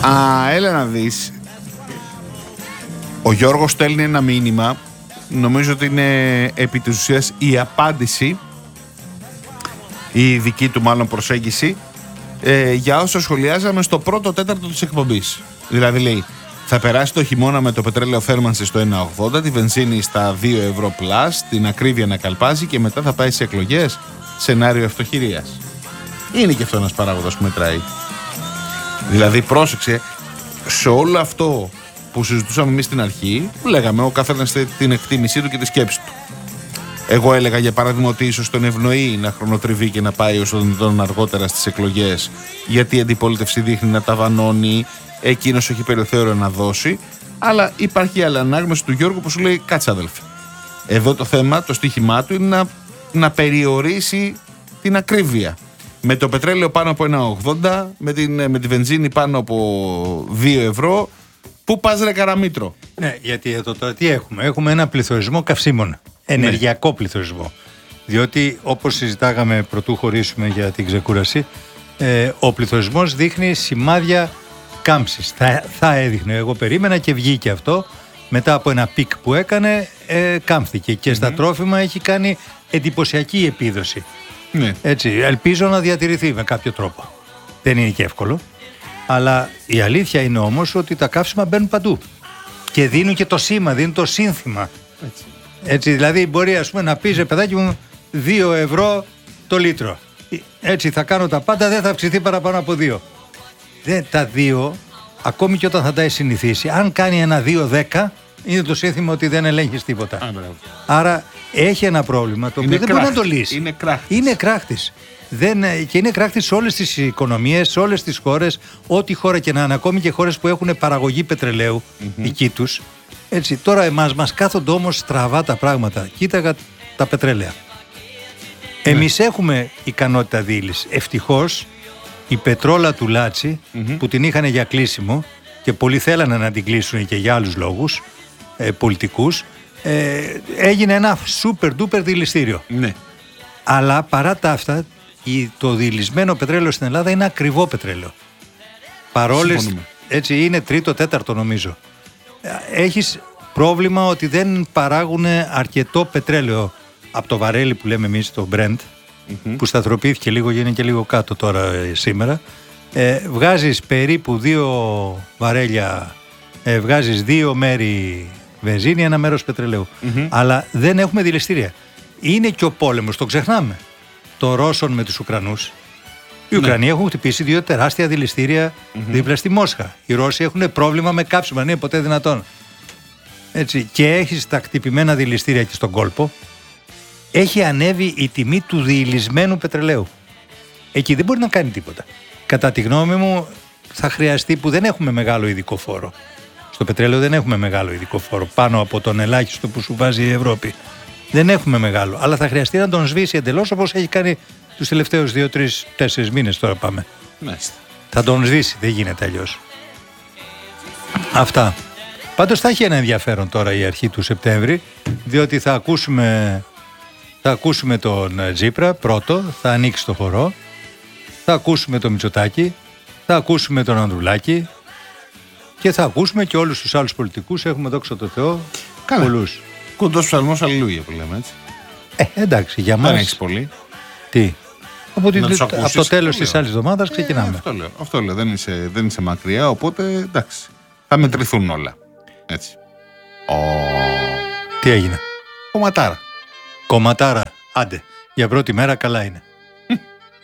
Έλα να δεις. Ο Γιώργος στέλνει ένα μήνυμα. Νομίζω ότι είναι επί της ουσίας η απάντηση, η δική του μάλλον προσέγγιση, για όσα σχολιάζαμε στο πρώτο τέταρτο της εκπομπής. Δηλαδή λέει, θα περάσει το χειμώνα με το πετρέλαιο θέρμανση στο 1,80, τη βενζίνη στα 2 ευρώ πλάς, την ακρίβεια να καλπάζει και μετά θα πάει σε εκλογές. Σενάριο αυτοχειρίας. Είναι και αυτό ένας παράγοντας που μετράει. Δηλαδή πρόσεξε, σε όλο αυτό που συζητούσαμε εμείς στην αρχή, λέγαμε ο καθένας την εκτίμησή του και τη σκέψη του. Εγώ έλεγα για παράδειγμα ότι ίσως τον ευνοεί να χρονοτριβεί και να πάει όσο δυνατόν αργότερα στις εκλογές, γιατί η αντιπολίτευση δείχνει να ταβανώνει, εκείνος έχει περιθώριο να δώσει. Αλλά υπάρχει άλλη ανάγνωση του Γιώργου που σου λέει, κάτσε αδελφέ. Εδώ το θέμα, το στοίχημά του είναι να περιορίσει την ακρίβεια. Με το πετρέλαιο πάνω από 1,80, με τη βενζίνη πάνω από 2 ευρώ, πού πας ρε Καραμήτρο? Ναι, γιατί εδώ τώρα τι έχουμε? Έχουμε ένα πληθωρισμό καυσίμων, ενεργειακό πληθωρισμό. Διότι όπως συζητάγαμε πρωτού χωρίσουμε για την ξεκούραση, ο πληθωρισμός δείχνει σημάδια κάμψης. Θα έδειχνε, εγώ περίμενα και βγήκε αυτό. Μετά από ένα πικ που έκανε, κάμφθηκε και στα τρόφιμα έχει κάνει εντυπωσιακή επίδοση. Ναι. Έτσι, ελπίζω να διατηρηθεί με κάποιο τρόπο. Δεν είναι και εύκολο. Αλλά η αλήθεια είναι όμως ότι τα καύσιμα μπαίνουν παντού. Και δίνουν και το σήμα, δίνουν το σύνθημα. Έτσι, δηλαδή μπορεί ας πούμε να πεις, παιδάκι μου, 2 ευρώ το λίτρο. Έτσι θα κάνω τα πάντα, δεν θα αυξηθεί παραπάνω από 2. Τα 2, ακόμη και όταν θα τα έχει συνηθίσει, αν κάνει ένα 2-10, είναι το σύνθημα ότι δεν ελέγχεις τίποτα. Άρα έχει ένα πρόβλημα το οποίο δεν μπορεί να το λύσει. Είναι κράχτης. Και είναι κράχτης σε όλες τις οικονομίες, σε όλες τις χώρες, ό,τι χώρα και να είναι, ακόμη και χώρες που έχουν παραγωγή πετρελαίου δική τους. Έτσι, τώρα μας κάθονται όμως στραβά τα πράγματα. Κοίταγα τα πετρέλαια. Εμείς έχουμε ικανότητα διήλυσης. Ευτυχώς η πετρόλα του Λάτσι που την είχαν για κλείσιμο και πολλοί θέλανε να την κλείσουν και για άλλους λόγους πολιτικούς, έγινε ένα super duper διηλιστήριο. Ναι. Αλλά παρά τα αυτά, το διηλισμένο πετρέλαιο στην Ελλάδα είναι ακριβό πετρέλαιο. Παρόλες, έτσι είναι τρίτο, τέταρτο νομίζω. Έχεις πρόβλημα ότι δεν παράγουν αρκετό πετρέλαιο από το βαρέλι που λέμε εμείς, το Brent, που σταθεροποιήθηκε λίγο και είναι και λίγο κάτω τώρα σήμερα. Βγάζεις περίπου 2 βαρέλια, βγάζεις 2 μέρη βενζίνη, 1 μέρος πετρελαίου. Αλλά δεν έχουμε δηληστήρια. Είναι και ο πόλεμος, το ξεχνάμε, των Ρώσων με τους Ουκρανούς. Οι Ουκρανοί έχουν χτυπήσει 2 τεράστια δηληστήρια δίπλα στη Μόσχα. Οι Ρώσοι έχουν πρόβλημα με κάψιμα, είναι ποτέ δυνατόν. Έτσι, και έχεις τα χτυπημένα δηληστήρια και στον κόλπο. Έχει ανέβει η τιμή του διηλισμένου πετρελαίου. Εκεί δεν μπορεί να κάνει τίποτα. Κατά τη γνώμη μου θα χρειαστεί, που δεν έχουμε μεγάλο ειδικό φόρο. Στο πετρέλαιο δεν έχουμε μεγάλο ειδικό φόρο πάνω από τον ελάχιστο που σου βάζει η Ευρώπη. Δεν έχουμε μεγάλο, αλλά θα χρειαστεί να τον σβήσει εντελώς όπως έχει κάνει τους τελευταίους 2-3-4 μήνες τώρα πάμε. Μάλιστα. Θα τον σβήσει, δεν γίνεται αλλιώς. Αυτά. Πάντως θα έχει ένα ενδιαφέρον τώρα η αρχή του Σεπτέμβρη, διότι θα ακούσουμε τον Τζίπρα πρώτο, θα ανοίξει το χορό, θα ακούσουμε τον Μητσοτάκη, θα ακούσουμε τον Ανδρουλάκη και θα ακούσουμε και όλους τους άλλους πολιτικούς. Έχουμε, δόξα τω Θεώ, πολλούς. Κοντός ψαλμός αλληλούια που λέμε έτσι. Εντάξει, για μας. Δεν έχεις πολύ. Τι. Από το τέλος της άλλης εβδομάδας ξεκινάμε. Αυτό λέω. Δεν είσαι μακριά, οπότε εντάξει. Θα μετρηθούν όλα. Έτσι. Τι έγινε? Κομματάρα. Κομματάρα. Άντε. Για πρώτη μέρα καλά είναι.